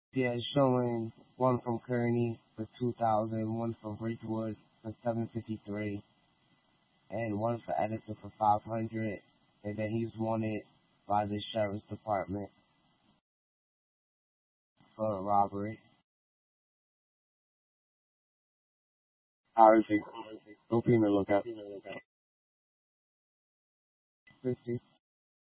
Yeah, it's showing one from Kearney for 2,000, one from Ridgewood for 753, and one for Edison for 500, and then he's wanted by the sheriff's department for a robbery. How is it? Go female look up. 50.